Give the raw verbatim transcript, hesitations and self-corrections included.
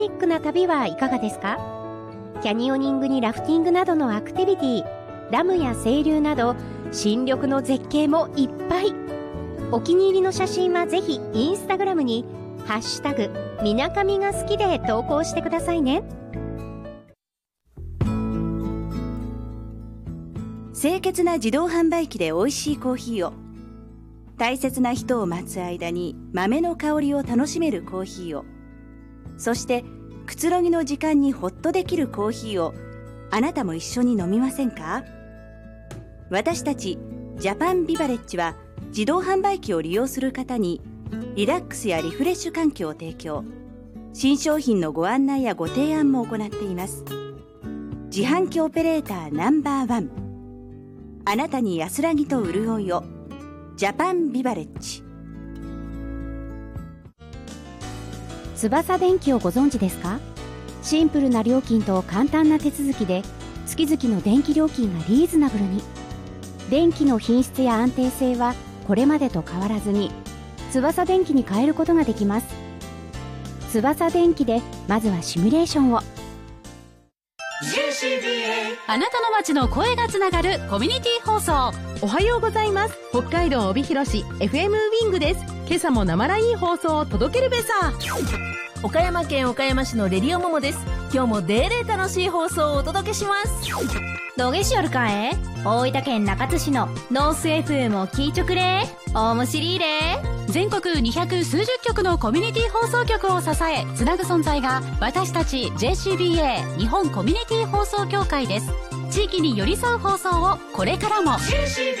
ニックな旅はいかがですか？キャニオニングにラフティングなどのアクティビティ、ダムや清流など新緑の絶景もいっぱい。お気に入りの写真はぜひインスタグラムにハッシュタグみなかみが好きで投稿してくださいね。 清潔な自動販売機で美味しいコーヒーを、大切な人を待つ間に豆の香りを楽しめるコーヒーを、そしてくつろぎの時間にホッとできるコーヒーをあなたも一緒に飲みませんか？私たちジャパンビバレッジは自動販売機を利用する方にリラックスやリフレッシュ環境を提供、新商品のご案内やご提案も行っています。自販機オペレーターナンバーワン、あなたに安らぎと潤いを、ジャパンビバレッジ。 翼電機をご存知ですか？シンプルな料金と簡単な手続きで月々の電気料金がリーズナブルに。電気の品質や安定性はこれまでと変わらずに翼電機に変えることができます。翼電機でまずはシミュレーションを。 ジェーシービーエー あなたの街の声がつながるコミュニティ放送。 おはようございます。北海道帯広市 エフエム ウィングです。今朝も生ライン放送を届けるべさ。 岡山県岡山市のレディオモモです。今日もデーレー楽しい放送をお届けします。 どげしよるかえ？大分県中津市のノース エフエム を聞いちょくれ。おもしりーれ。 全国にひゃくすうじゅっきょくのコミュニティ放送局を支えつなぐ存在が私たち ジェーシービーエー 日本コミュニティ放送協会です。地域に寄り添う放送をこれからも ジェーシービーエ